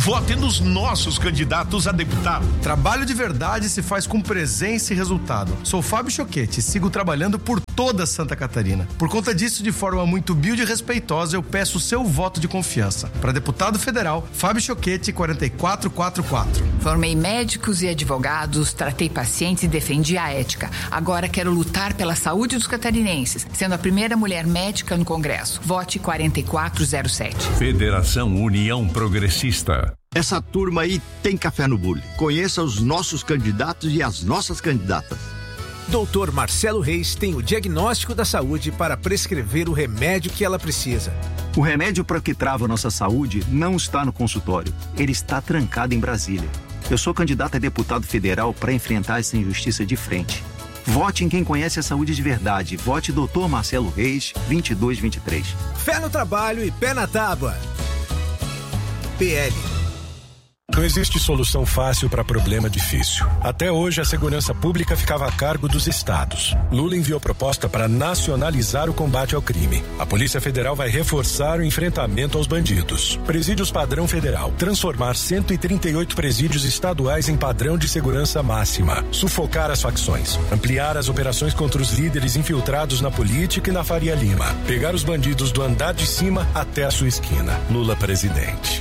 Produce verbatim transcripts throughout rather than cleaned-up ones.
Vote nos nossos candidatos a deputado. Trabalho de verdade se faz com presença e resultado. Sou Fábio Choquete e sigo trabalhando por toda Santa Catarina. Por conta disso, de forma muito humilde e respeitosa, eu peço o seu voto de confiança. Para deputado federal, Fábio Choquete, quatro quatro quatro quatro. Formei médicos e advogados, tratei pacientes e defendi a ética. Agora quero lutar pela saúde dos catarinenses, sendo a primeira mulher médica no Congresso. Vote quatro quatro zero sete. Federação União Progressista. Essa turma aí tem café no bule. Conheça os nossos candidatos e as nossas candidatas. doutor Marcelo Reis tem o diagnóstico da saúde para prescrever o remédio que ela precisa. O remédio para que trava nossa saúde não está no consultório. Ele está trancado em Brasília. Eu sou candidato a deputado federal para enfrentar essa injustiça de frente. Vote em quem conhece a saúde de verdade. Vote doutor Marcelo Reis, vinte e dois vinte e três. Fé no trabalho e pé na tábua. P L. Não existe solução fácil para problema difícil. Até hoje, a segurança pública ficava a cargo dos estados. Lula enviou proposta para nacionalizar o combate ao crime. A Polícia Federal vai reforçar o enfrentamento aos bandidos. Presídios padrão federal. Transformar cento e trinta e oito presídios estaduais em padrão de segurança máxima. Sufocar as facções. Ampliar as operações contra os líderes infiltrados na política e na Faria Lima. Pegar os bandidos do andar de cima até a sua esquina. Lula presidente.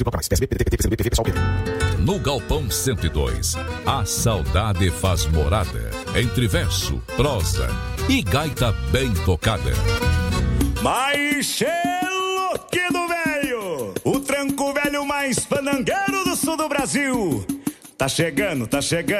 No Galpão cento e dois, a saudade faz morada entre verso, prosa e gaita bem tocada. Mais chelo que do velho, o tranco velho mais panangueiro do sul do Brasil. Tá chegando, tá chegando.